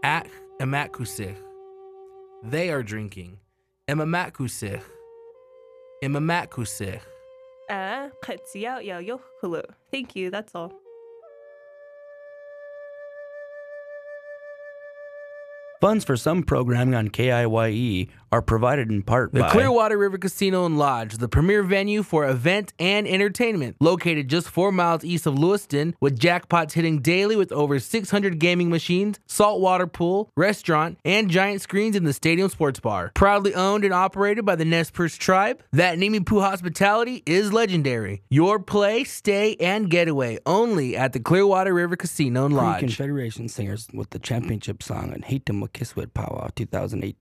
Ak Imakusich. They are drinking. Imamakusich. Imamakusich. Thank you, that's all. Funds for some programming on KIYE are provided in part The by Clearwater River Casino and Lodge, the premier venue for event and entertainment, located just 4 miles east of Lewiston, with jackpots hitting daily with over 600 gaming machines, saltwater pool, restaurant, and giant screens in the stadium sports bar. Proudly owned and operated by the Nez Perce tribe, that Nimipu hospitality is legendary. Your play, stay, and getaway only at the Clearwater River Casino and Lodge. Confederation singers with the championship song on Hate Them Kiswit Powwow 2018.